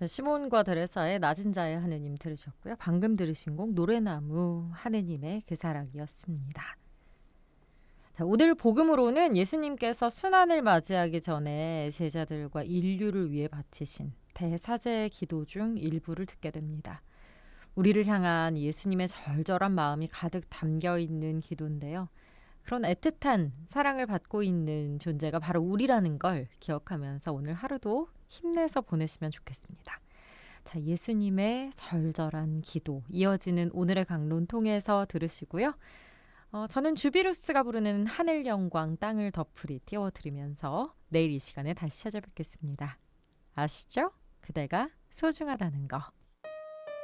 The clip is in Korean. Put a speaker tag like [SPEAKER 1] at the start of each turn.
[SPEAKER 1] 네, 시몬과 데레사의 낮은 자의 하느님 들으셨고요. 방금 들으신 곡 노래나무 하느님의 그 사랑이었습니다. 자, 오늘 복음으로는 예수님께서 순환을 맞이하기 전에 제자들과 인류를 위해 바치신 대사제의 기도 중 일부를 듣게 됩니다. 우리를 향한 예수님의 절절한 마음이 가득 담겨 있는 기도인데요. 그런 애틋한 사랑을 받고 있는 존재가 바로 우리라는 걸 기억하면서 오늘 하루도 힘내서 보내시면 좋겠습니다. 자, 예수님의 절절한 기도 이어지는 오늘의 강론 통해서 들으시고요. 저는 주비루스가 부르는 하늘 영광 땅을 덮으리 띄워드리면서 내일 이 시간에 다시 찾아뵙겠습니다. 아시죠? 그대가 소중하다는 거.